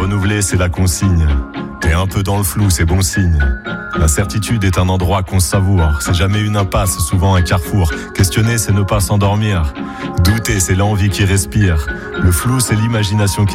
renouveler, c'est la consigne. T'es un peu dans le flou, c'est bon signe. L'incertitude est un endroit qu'on savoure. C'est jamais une impasse, souvent un carrefour. Questionner, c'est ne pas s'endormir. Douter, c'est l'envie qui respire. Le flou, c'est l'imagination qui